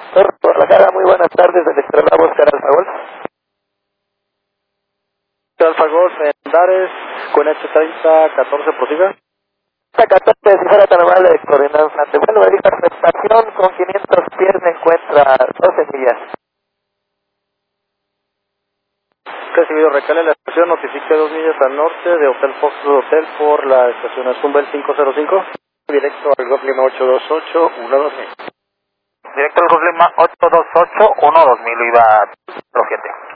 Guadalajara, muy buenas tardes, del Extremo Oscar Alfagol. Alfagol, Mendares, con H30, 14, prosiga. 14, si fuera tan amable de coordenanza. Te vuelvo a decir, la estación con 500 pies me encuentra 12 millas. Recibido, recale la estación, notifique 2 millas al norte de Hotel Fox Hotel por la estación Zumbel 505, directo al Golf Lima 828-12000. Directo al Golf Lima 828-12000, iba 7.